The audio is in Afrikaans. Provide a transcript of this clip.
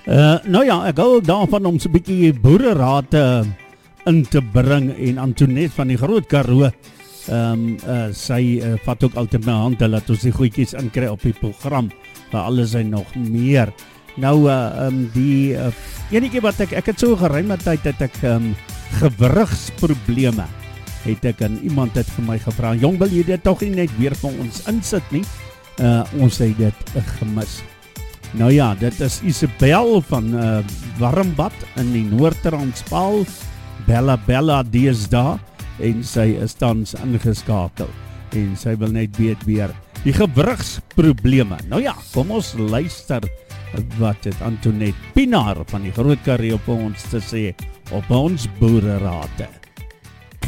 Nou ja, ek hou ook daarvan om so 'n bietjie boereraad in te bring en Antoinette van die Groot Karoo, sy vat ook altyd my hand, laat ons die goedjies inkry op die program, vir alles en nog meer. Nou, die enetjie wat ek het so geruime tyd, het ek gewrigsprobleme, het ek aan iemand het vir my gevra, jong, wil jy dit toch nie net weer vir ons insit nie? Ons het dit gemis. Nou ja, dit is Isabel van Warmbad in die Noord-Transvaal, Bella deesdae, en sy is tans ingeskakel, en sy wil net weet weer die gewrigsprobleme. Nou ja, kom ons luister wat het Antoinette Pienaar van die Groot Karoo op ons te sê op ons boererate.